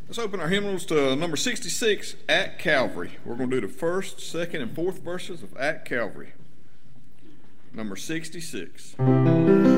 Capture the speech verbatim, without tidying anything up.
Let's open our hymnals to number sixty-six, At Calvary. We're going to do the first, second, and fourth verses of At Calvary. Number sixty-six.